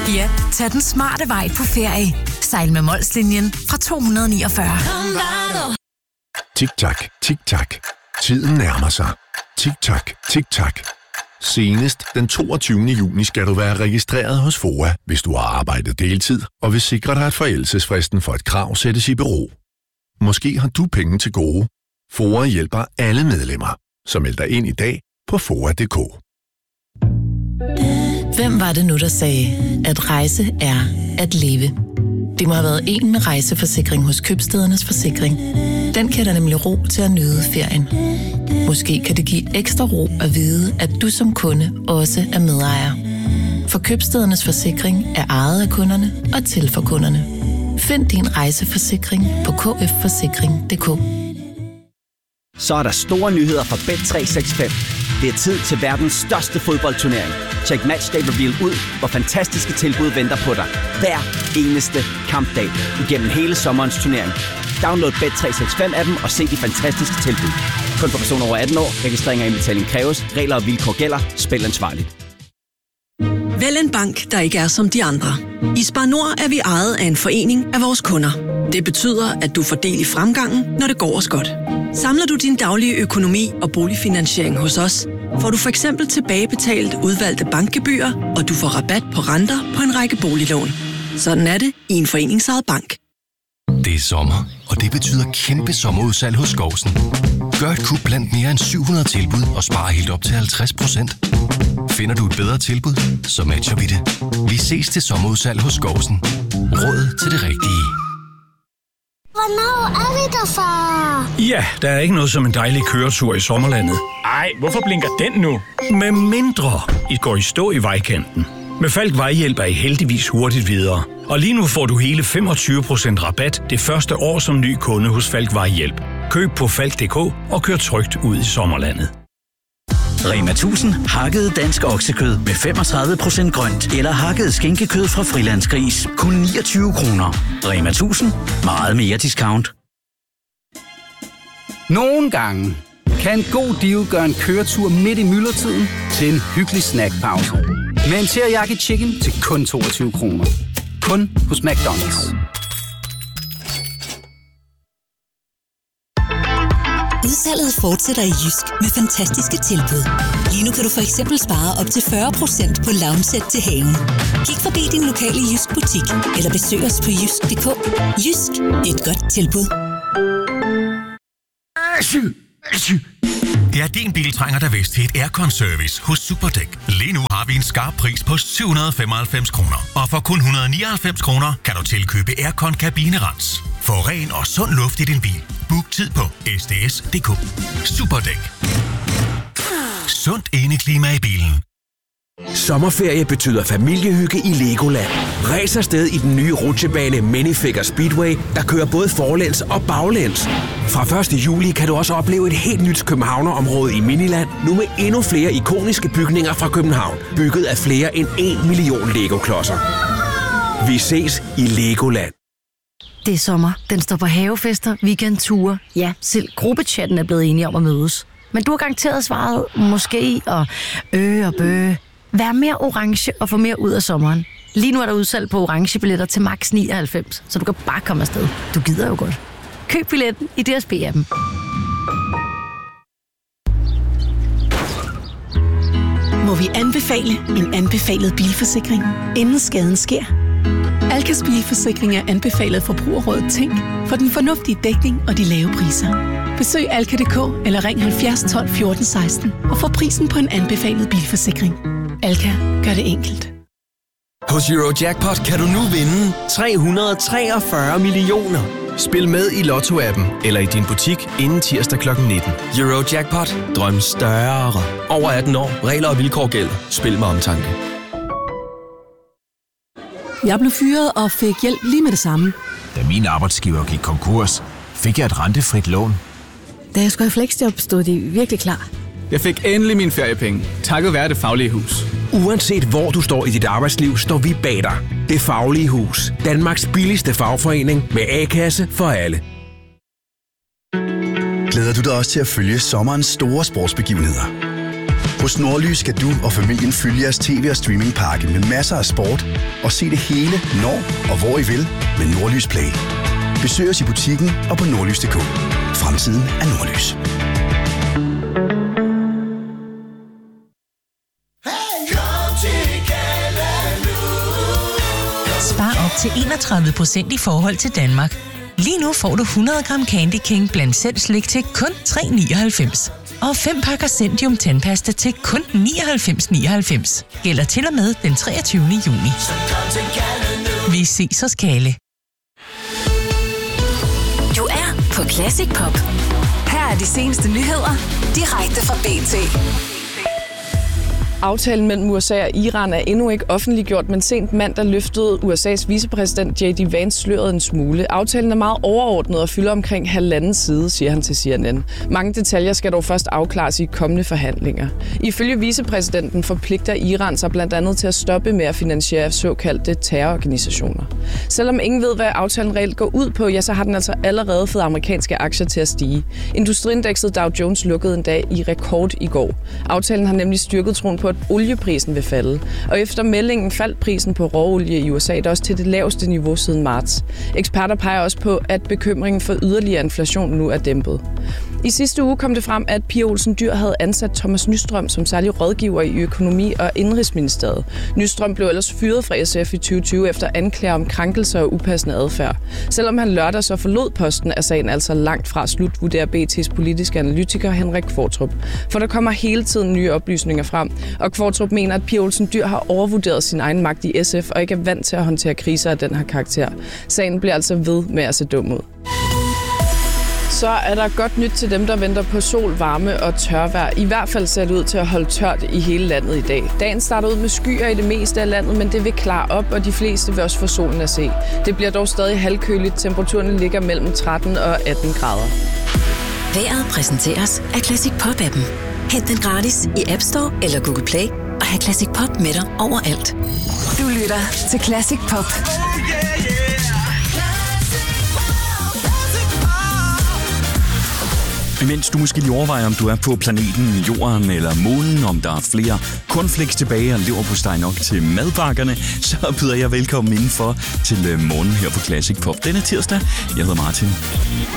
Ja, tag den smarte vej på ferie. Sejl med Molslinjen fra 249. Tik-tak, tik-tak. Tiden nærmer sig. Tik-tak, tik-tak. Senest den 22. juni skal du være registreret hos FOA, hvis du har arbejdet deltid, og vil sikre dig, at forældelsesfristen for et krav sættes i bero. Måske har du penge til gode. FOA hjælper alle medlemmer. Så meld dig ind i dag på FOA.dk. Hvem var det nu, der sagde, at rejse er at leve? Det må have været en med rejseforsikring hos Købstædernes Forsikring. Den kan der nemlig ro til at nyde ferien. Måske kan det give ekstra ro at vide, at du som kunde også er medejer. For Købstædernes Forsikring er ejet af kunderne og til for kunderne. Find din rejseforsikring på kfforsikring.dk. Så er der store nyheder fra Bet365. Det er tid til verdens største fodboldturnering. Check Matchday Reveal ud, hvor fantastiske tilbud venter på dig. Hver eneste kampdag igennem hele sommerens turnering. Download Bet365-appen og se de fantastiske tilbud. Kun for personer over 18 år. Registrering og indbetaling kræves. Regler og vilkår gælder. Spil ansvarligt. Vælg en bank, der ikke er som de andre. I Spar Nord er vi ejet af en forening af vores kunder. Det betyder, at du får del i fremgangen, når det går os godt. Samler du din daglige økonomi og boligfinansiering hos os, får du for eksempel tilbagebetalt udvalgte bankgebyrer, og du får rabat på renter på en række boliglån. Sådan er det i en foreningsejet bank. Det er sommer, og det betyder kæmpe sommerudsalg hos Skovsen. Gør et kup blandt mere end 700 tilbud og spare helt op til 50%. Finder du et bedre tilbud, så matcher vi det. Vi ses til sommerudsalg hos Skovsen. Råd til det rigtige. Hvornår er vi der, far? Ja, der er ikke noget som en dejlig køretur i sommerlandet. Ej, hvorfor blinker den nu? Med mindre I går i stå i vejkanten. Med Falk Vejhjælp er I heldigvis hurtigt videre. Og lige nu får du hele 25% rabat det første år som ny kunde hos Falk Vejhjælp. Køb på Falk.dk og kør trygt ud i sommerlandet. Rema 1000 hakket dansk oksekød med 35% grønt. Eller hakket skinkekød fra Frilandsgris. Kun 29 kroner. Rema 1000. Meget mere discount. Nogle gange kan en god deal gøre en køretur midt i myldretiden til en hyggelig snackpause. Med en teriyaki chicken til kun 22 kroner. Kun hos McDonald's. Udsalget fortsætter i Jysk med fantastiske tilbud. Lige nu kan du for eksempel spare op til 40% på lounge-sæt til haven. Kig forbi din lokale Jysk butik eller besøg os på jysk.dk. Jysk, et godt tilbud. Ja, din bil trænger da vist til et aircon-service hos Superdæk. Lige nu har vi en skarp pris på 795 kroner. Og for kun 199 kroner kan du tilkøbe aircon-kabinerens. Få ren og sund luft i din bil. Book tid på sds.dk. Superdæk. Sundt indeklima i bilen. Sommerferie betyder familiehygge i Legoland. Ræs afsted i den nye rutsjebane Minifigure Speedway, der kører både forlæns og baglæns. Fra 1. juli kan du også opleve et helt nyt københavnerområde i Miniland, nu med endnu flere ikoniske bygninger fra København, bygget af flere end 1 million Lego-klodser. Vi ses i Legoland. Det er sommer. Den står på havefester, weekendture. Ja, selv gruppechatten er blevet enige om at mødes. Men du har garanteret svaret måske og og bø. Vær mere orange og få mere ud af sommeren. Lige nu er der udsalg på orange billetter til max 99, så du kan bare komme afsted. Du gider jo godt. Køb billetten i DSB-appen. Må vi anbefale en anbefalet bilforsikring, inden skaden sker? Alkas bilforsikring er anbefalet Forbrugerrådet Tænk for den fornuftige dækning og de lave priser. Besøg alka.dk eller ring 70 12 14 16 og få prisen på en anbefalet bilforsikring. Alka gør det enkelt. Hos Eurojackpot kan du nu vinde 343 millioner. Spil med i Lotto-appen eller i din butik inden tirsdag kl. 19. Eurojackpot. Drøm større. Over 18 år. Regler og vilkår gælder. Spil med omtanke. Jeg blev fyret og fik hjælp lige med det samme. Da min arbejdsgiver gik konkurs, fik jeg et rentefrit lån. Da jeg skulle have fleksjob, stod de virkelig klar. Jeg fik endelig mine feriepenge, takket være Det Faglige Hus. Uanset hvor du står i dit arbejdsliv, står vi bag dig. Det Faglige Hus. Danmarks billigste fagforening med A-kasse for alle. Glæder du dig også til at følge sommerens store sportsbegivenheder? Hos Nordlys skal du og familien fylde jeres tv- og streamingpakke med masser af sport og se det hele, når og hvor I vil med Nordlys Play. Besøg os i butikken og på nordlys.dk. Fremtiden er Nordlys. Spar op til 31% i forhold til Danmark. Lige nu får du 100 gram Candy King blandt selv slik til kun 3,99. Og 5 pakker Zendium tandpasta til kun 99,99. Gælder til og med den 23. juni. Vi ses hos Kalle. Du er på Classic Pop. Her er de seneste nyheder direkte fra BT. Aftalen mellem USA og Iran er endnu ikke offentliggjort, men sent mandag løftede USA's vicepræsident J.D. Vance sløret en smule. Aftalen er meget overordnet og fylder omkring 1,5 side, siger han til CNN. Mange detaljer skal dog først afklares i kommende forhandlinger. Ifølge vicepræsidenten forpligter Iran sig blandt andet til at stoppe med at finansiere såkaldte terrororganisationer. Selvom ingen ved, hvad aftalen reelt går ud på, ja, så har den altså allerede fået amerikanske aktier til at stige. Industriindekset Dow Jones lukkede en dag i rekord i går. Aftalen har nemlig styrket troen på, at olieprisen vil falde. Og efter meldingen faldt prisen på råolie i USA der også til det laveste niveau siden marts. Eksperter peger også på, at bekymringen for yderligere inflation nu er dæmpet. I sidste uge kom det frem, at Pia Olsen Dyhr havde ansat Thomas Nystrøm som særlig rådgiver i Økonomi- og Indenrigsministeriet. Nystrøm blev ellers fyret fra SF i 2020 efter anklager om krænkelser og upassende adfærd. Selvom han lørdag så forlod posten, er sagen altså langt fra slut, vurderer BT's politiske analytiker Henrik Qvortrup. For der kommer hele tiden nye oplysninger frem, og Qvortrup mener, at Pia Olsen Dyhr har overvurderet sin egen magt i SF og ikke er vant til at håndtere kriser af den her karakter. Sagen bliver altså ved med at se dum ud. Så er der godt nyt til dem, der venter på sol, varme og tørvejr. I hvert fald ser det ud til at holde tørt i hele landet i dag. Dagen starter ud med skyer i det meste af landet, men det vil klare op, og de fleste vil også få solen at se. Det bliver dog stadig halvkøligt. Temperaturerne ligger mellem 13 og 18 grader. Vejret præsenteres af Classic Pop-appen. Hent den gratis i App Store eller Google Play og have Classic Pop med dig overalt. Du lytter til Classic Pop. Imens du måske lige overvejer, om du er på planeten Jorden eller månen, om der er flere cornflakes tilbage og leverpostej nok til madpakkerne, så byder jeg velkommen indenfor til morgen her på Classic Pop denne tirsdag. Jeg hedder Martin.